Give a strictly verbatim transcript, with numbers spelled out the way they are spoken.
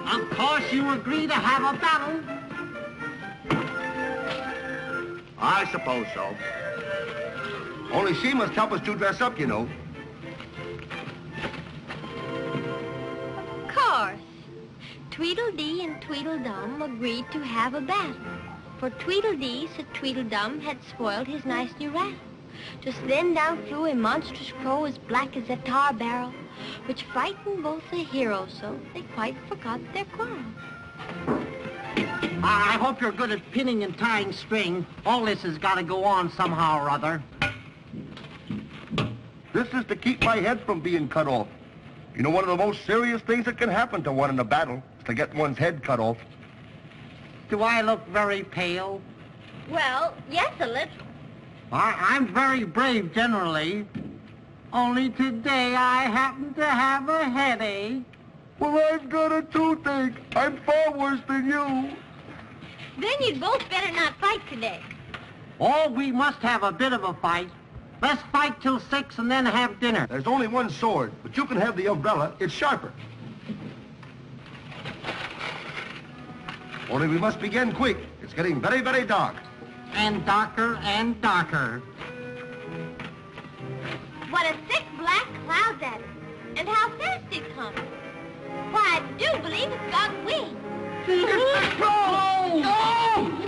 Of course you agree to have a battle. I suppose so. Only she must help us to dress up, you know. Of course. Tweedledee and Tweedledum agreed to have a battle. For Tweedledee said Tweedledum had spoiled his nice new rattle. Just then down flew a monstrous crow as black as a tar barrel, which frightened both the heroes so they quite forgot their quarrel. I hope you're good at pinning and tying string. All this has got to go on somehow or other. This is to keep my head from being cut off. You know, one of the most serious things that can happen to one in a battle is to get one's head cut off. Do I look very pale? Well, yes, a little. I, I'm very brave generally. Only today I happen to have a headache. Well, I've got a toothache. I'm far worse than you. Then you'd both better not fight today. Oh, we must have a bit of a fight. Let's fight till six and then have dinner. There's only one sword, but you can have the umbrella. It's sharper. Only we must begin quick. It's getting very, very dark. And darker and darker. What a thick black cloud that is. And how fast it comes. Why, I do believe it's got wings. It's the crow! Oh!